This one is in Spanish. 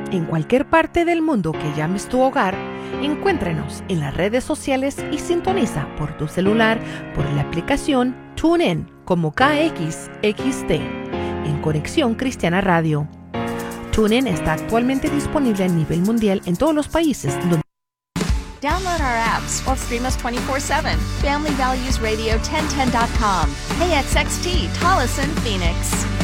En cualquier parte del mundo que llames tu hogar, encuéntranos en las redes sociales y sintoniza por tu celular por la aplicación TuneIn como KXXT en Conexión Cristiana Radio. TuneIn está actualmente disponible a nivel mundial en todos los países donde Download our apps or stream us 24/7. Family Values Radio 1010.com. KXXT, Tolleson, Phoenix.